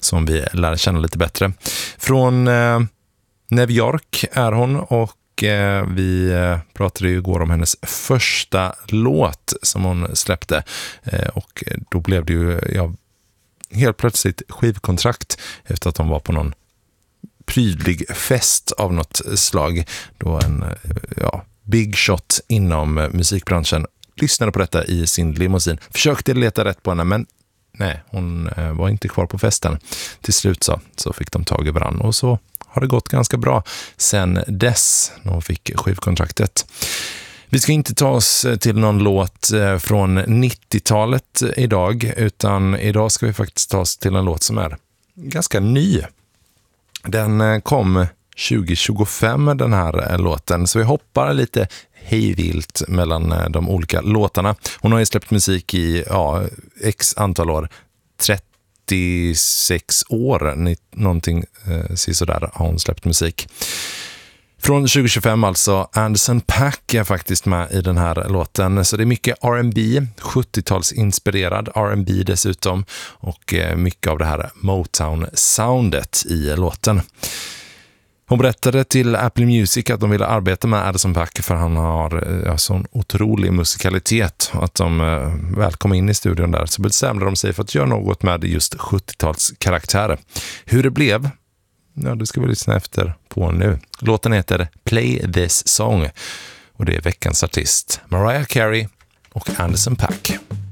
som vi lär känna lite bättre. Från New York är hon, och vi pratade ju igår om hennes första låt som hon släppte, och då blev det ju helt plötsligt skivkontrakt efter att hon var på någon prydlig fest av något slag, då en big shot inom musikbranschen lyssnade på detta i sin limousin, försökte leta rätt på henne, men nej, hon var inte kvar på festen. Till slut så fick de tag i varann, och så har det gått ganska bra sen dess när hon fick skivkontraktet. Vi ska inte ta oss till någon låt från 90-talet idag, utan idag ska vi faktiskt ta oss till en låt som är ganska ny. Den kom 2025, den här låten, så vi hoppar lite hejvilt mellan de olika låtarna. Hon har ju släppt musik i x antal år, 36 år, någonting sådär har hon släppt musik. Från 2025 alltså. Anderson .Paak är faktiskt med i den här låten. Så det är mycket R&B, 70-talsinspirerad R&B dessutom, och mycket av det här Motown-soundet i låten. Hon berättade till Apple Music att de ville arbeta med Anderson .Paak för han har sån otrolig musikalitet. Att de väl kom in i studion där så bestämde de sig för att göra något med just 70-tals karaktärer. Hur det blev, det ska vi lyssna efter på nu. Låten heter Play This Song, och det är veckans artist Mariah Carey och Anderson .Paak.